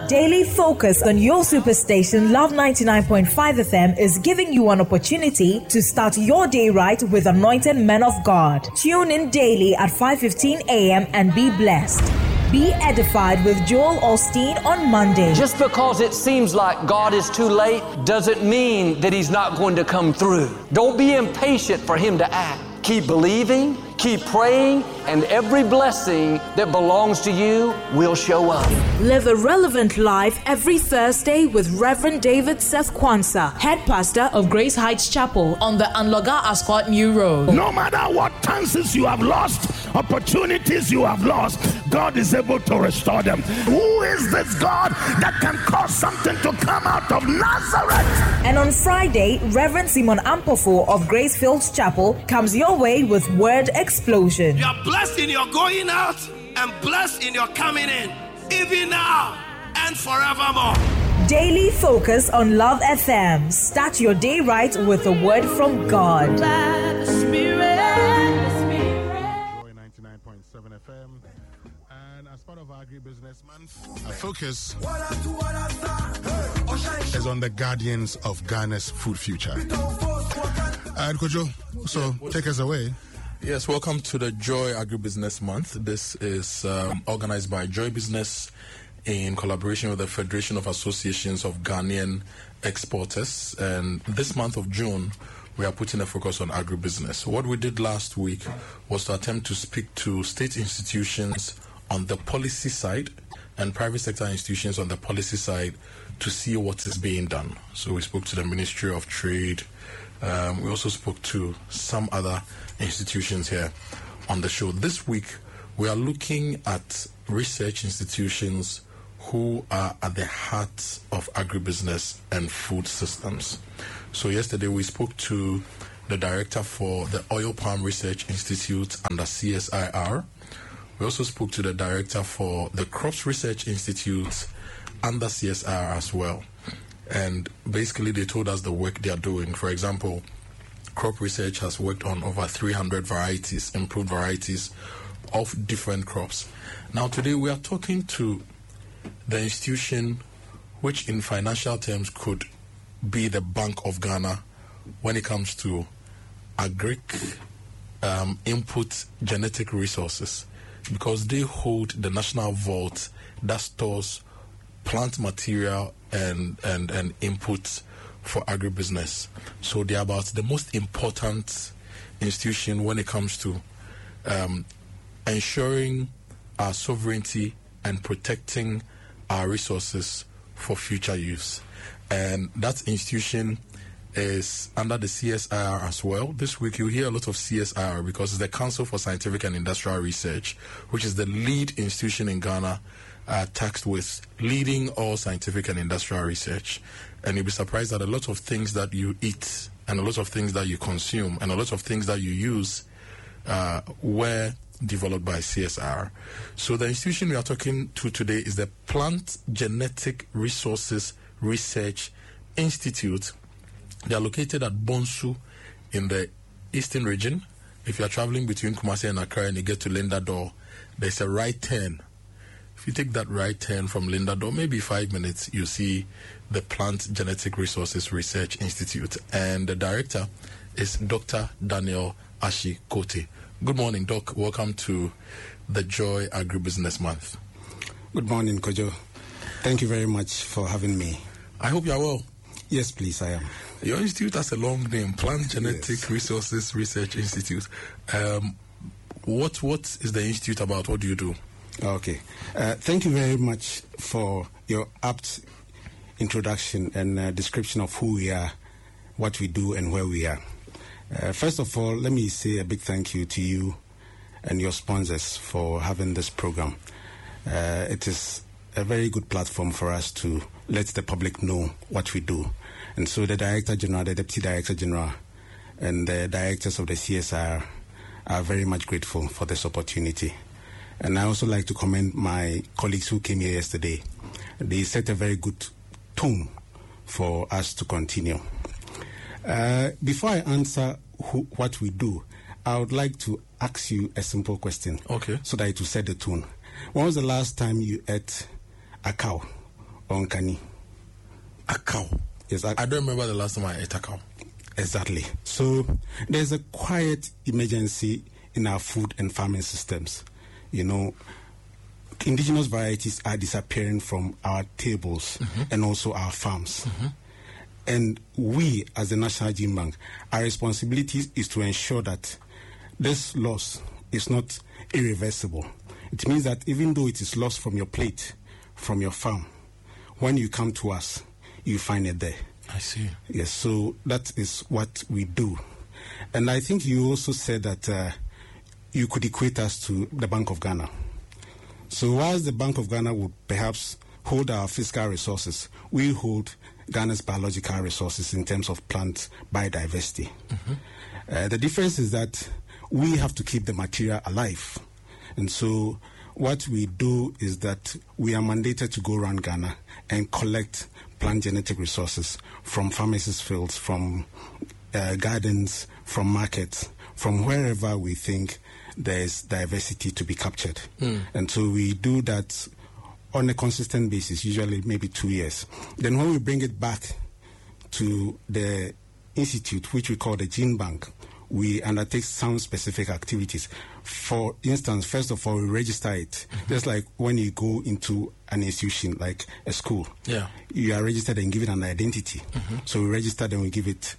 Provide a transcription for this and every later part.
Daily Focus on your superstation Love 99.5 FM is giving you an opportunity to start your day right with anointed men of God. Tune in daily at 5:15 a.m. and be blessed. Be edified with Joel Osteen on Monday. Just because it seems like God is too late doesn't mean that He's not going to come through. Don't be impatient for Him to act. Keep believing, keep praying, and every blessing that belongs to you will show up. Live a relevant life every Thursday with Reverend David Seth Kwanzaa, head pastor of Grace Heights Chapel on the Anloga Ascot New Road. No matter what chances you have lost, opportunities you have lost, God is able to restore them. Who is this God that can cause something to come out of Nazareth? And on Friday, Reverend Simon Ampofo of Grace Fields Chapel comes your way with Word Explosion. You are blessed in your going out and blessed in your coming in, even now and forevermore. Daily Focus on Love FM. Start your day right with a word from God. Joy 99.7 FM. And as part of our Agribusiness Month, our focus is on the guardians of Ghana's food future. Kojo, so take us away. Yes, welcome to the Joy Agribusiness Month. This is organized by Joy Business in collaboration with the Federation of Associations of Ghanaian Exporters. And this month of June, we are putting a focus on agribusiness. What we did last week was to attempt to speak to state institutions on the policy side and private sector institutions on the policy side to see what is being done. So we spoke to the Ministry of Trade. We also spoke to some other institutions here on the show. This week, we are looking at research institutions who are at the heart of agribusiness and food systems. So yesterday, we spoke to the director for the Oil Palm Research Institute under CSIR. We also spoke to the director for the Crops Research Institute under CSIR as well. And basically, they told us the work they are doing. For example, Crop Research has worked on over 300 varieties, improved varieties of different crops. Now, today we are talking to the institution which in financial terms could be the Bank of Ghana when it comes to agric input genetic resources, because they hold the national vault that stores plant material and inputs for agribusiness. So they are about the most important institution when it comes to ensuring our sovereignty and protecting our resources for future use. And that institution is under the CSIR as well. This week you hear a lot of CSIR because it's the Council for Scientific and Industrial Research, which is the lead institution in Ghana tasked with leading all scientific and industrial research. And you'll be surprised that a lot of things that you eat and a lot of things that you consume and a lot of things that you use were developed by CSIR. So the institution we are talking to today is the Plant Genetic Resources Research Institute. They are located at Bonsu in the eastern region. If you are traveling between Kumasi and Accra and you get to Linda Door, there's a right turn. If you take that right turn from Linda Door, maybe 5 minutes, you see the Plant Genetic Resources Research Institute. And the director is Dr. Daniel Ashikote. Good morning, Doc. Welcome to the Joy Agribusiness Month. Good morning, Kojo. Thank you very much for having me. I hope you are well. Yes, please, I am. Your institute has a long name, Plant Genetic Resources Research Institute. What is the institute about? What do you do? Okay. Thank you very much for your apt introduction and description of who we are, what we do, and where we are. First of all, let me say a big thank you to you and your sponsors for having this program. It is a very good platform for us to let the public know what we do. And so the Director General, the Deputy Director General, and the directors of the CSIR are very much grateful for this opportunity. And I also like to commend my colleagues who came here yesterday. They set a very good tone for us to continue. Before I answer what we do, I would like to ask you a simple question. Okay. So that it will set the tone. When was the last time you ate a cow onkani. A cow? Yes, I don't remember the last time I ate a cow. Exactly. So there's a quiet emergency in our food and farming systems. Indigenous varieties are disappearing from our tables and also our farms. And we, as the National Gene Bank, our responsibility is to ensure that this loss is not irreversible. It means that even though it is lost from your plate, from your farm, when you come to us, you find it there. I see. Yes, so that is what we do. And I think you also said that you could equate us to the Bank of Ghana. So whilst the Bank of Ghana would perhaps hold our physical resources, we hold Ghana's biological resources in terms of plant biodiversity. The difference is that we have to keep the material alive. And so what we do is that we are mandated to go around Ghana and collect plant genetic resources from pharmacists' fields, from gardens, from markets, from wherever we think there's diversity to be captured. And so we do that on a consistent basis, usually maybe 2 years. Then when we bring it back to the institute, which we call the Gene Bank, we undertake some specific activities. For instance, first of all, we register it. Just like when you go into an institution, like a school, you are registered and given an identity. So we register, then we give it,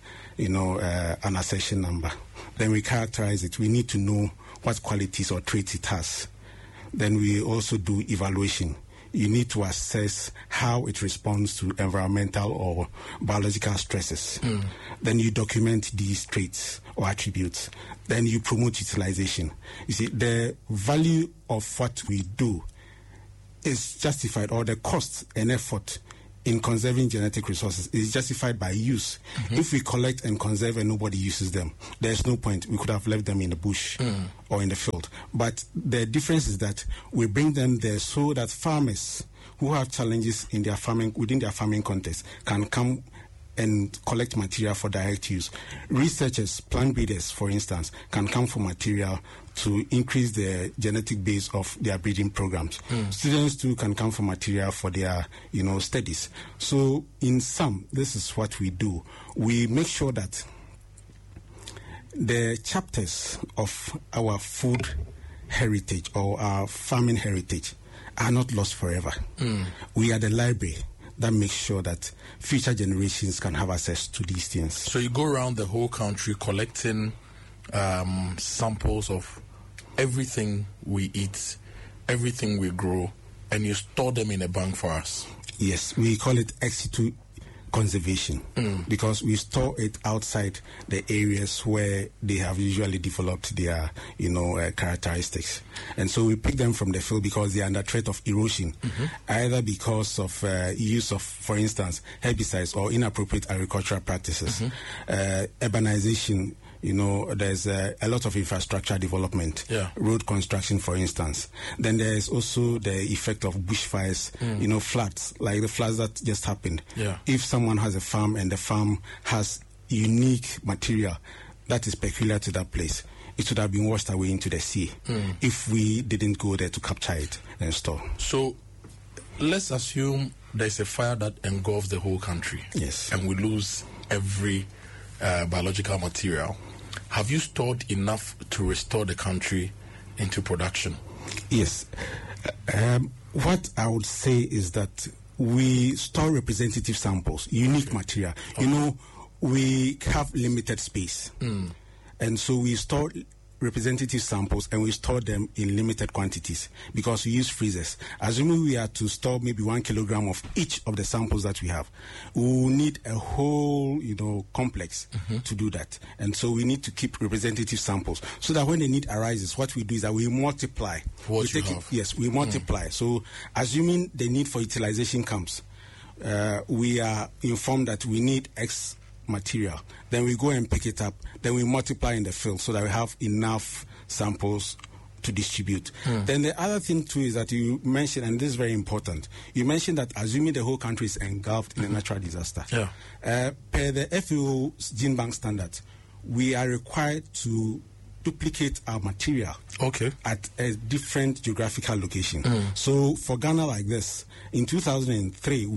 an accession number. Then we characterize it. We need to know what qualities or traits it has. Then we also do evaluation. You need to assess how it responds to environmental or biological stresses. Then you document these traits or attributes. Then you promote utilization. You see, the value of what we do is justified, or the cost and effort in conserving genetic resources is justified by use. If we collect and conserve and nobody uses them, there's no point. We could have left them in the bush or in the field. But the difference is that we bring them there so that farmers who have challenges in their farming, within their farming context, can come and collect material for direct use. Researchers, plant breeders, for instance, can come for material to increase the genetic base of their breeding programs. Students too can come for material for their, studies. So in sum, this is what we do. We make sure that the chapters of our food heritage or our farming heritage are not lost forever. We are the library that makes sure that future generations can have access to these things. So you go around the whole country collecting samples of everything we eat, everything we grow, and you store them in a bank for us. Yes, we call it ex situ conservation because we store it outside the areas where they have usually developed their, characteristics. And so we pick them from the field because they are under threat of erosion, either because of use of, for instance, herbicides or inappropriate agricultural practices, urbanization. There's a lot of infrastructure development, road construction, for instance. Then there's also the effect of bushfires, floods, like the floods that just happened. If someone has a farm and the farm has unique material that is peculiar to that place, it would have been washed away into the sea if we didn't go there to capture it and store. So let's assume there's a fire that engulfs the whole country. Yes. And we lose every biological material. Have you stored enough to restore the country into production? Yes. What I would say is that we store representative samples, unique material. We have limited space. And so we store representative samples and we store them in limited quantities because we use freezers. Assuming we are to store maybe 1 kilogram of each of the samples that we have, we will need a whole, complex to do that. And so we need to keep representative samples so that when the need arises, what we do is that we multiply. We multiply. So assuming the need for utilization comes, we are informed that we need X material, then we go and pick it up, then we multiply in the field so that we have enough samples to distribute. Then the other thing too is that you mentioned, and this is very important, you mentioned that assuming the whole country is engulfed in a natural disaster, per the FAO Gene Bank standards, we are required to duplicate our material Okay. at a different geographical location. So for Ghana like this, in 2023,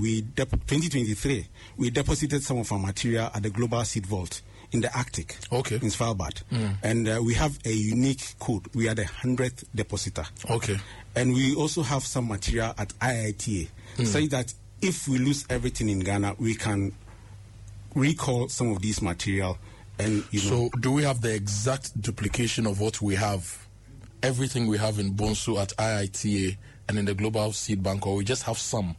2023, we deposited some of our material at the Global Seed Vault in the Arctic, in Svalbard. And we have a unique code. We are the 100th depositor. Okay. And we also have some material at IITA, say that if we lose everything in Ghana, we can recall some of these material. And so do we have the exact duplication of what we have, everything we have in Bonsu at IITA and in the Global Seed Bank, or we just have some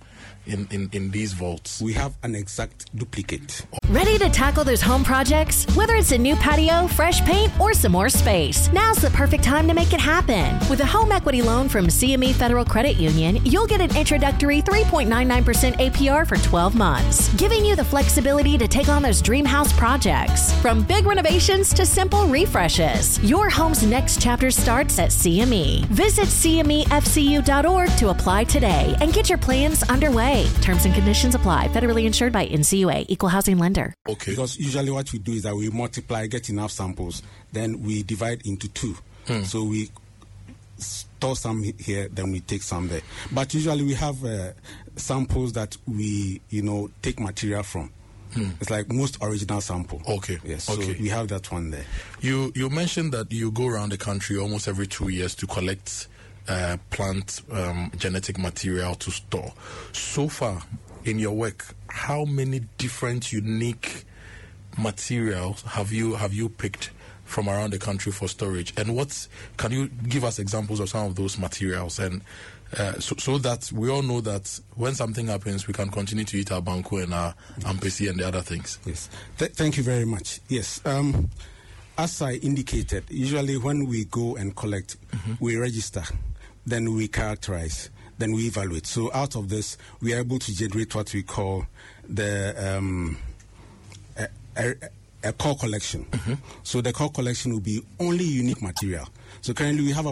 in these vaults? We have an exact duplicate. Ready to tackle those home projects? Whether it's a new patio, fresh paint, or some more space, now's the perfect time to make it happen. With a home equity loan from CME Federal Credit Union, you'll get an introductory 3.99% APR for 12 months, giving you the flexibility to take on those dream house projects. From big renovations to simple refreshes, your home's next chapter starts at CME. Visit CMEFCU.org to apply today and get your plans underway. Terms and conditions apply. Federally insured by NCUA. Equal housing lender. Okay. Because usually what we do is that we multiply, get enough samples, then we divide into two. So we store some here, then we take some there. But usually we have samples that we, take material from. It's like most original sample. Okay. Yes. Okay. So we have that one there. You mentioned that you go around the country almost every 2 years to collect plant genetic material to store. So far in your work, how many different unique materials have you picked from around the country for storage? And can you give us examples of some of those materials? And so that we all know that when something happens, we can continue to eat our banku and our ampesi and the other things. Yes. Thank you very much. Yes. As I indicated, usually when we go and collect, we register, then we characterize, then we evaluate. So out of this, we are able to generate what we call the a core collection. So the core collection will be only unique material. So currently we have